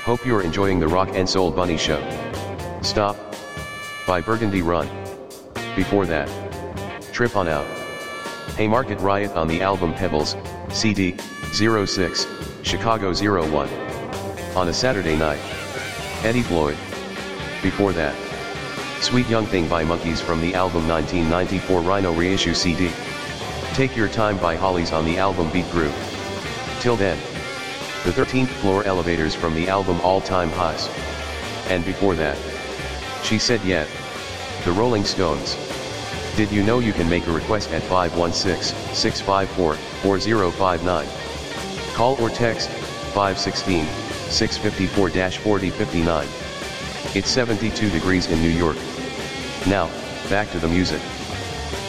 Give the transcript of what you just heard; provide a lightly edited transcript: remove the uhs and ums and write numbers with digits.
Hope you're enjoying the Rock and Soul Bunny Show. Stop by Burgundy Run. Before that, Trip On Out. Haymarket Riot on the album Pebbles, CD, 06, Chicago 01. On a Saturday Night. Eddie Floyd. Before that, Sweet Young Thing by Monkees from the album 1994 Rhino Reissue CD. Take Your Time by Hollies on the album Beat Groove. Till then, the 13th Floor Elevators from the album All Time Highs. And before that, She Said Yet, the Rolling Stones. Did you know you can make a request at 516-654-4059? Call or text 516-654-4059. It's 72 degrees in New York. Now, back to the music.